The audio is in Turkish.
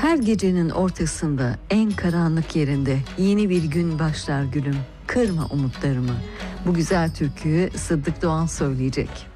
Her gecenin ortasında, en karanlık yerinde yeni bir gün başlar gülüm. Kırma umutlarımı. Bu güzel türküyü Sıddık Doğan söyleyecek.